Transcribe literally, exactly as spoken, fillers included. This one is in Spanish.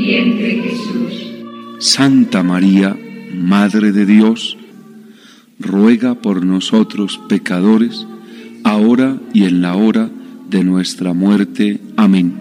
Vientre Jesús. Santa María, Madre de Dios, ruega por nosotros pecadores, ahora y en la hora de nuestra muerte. Amén.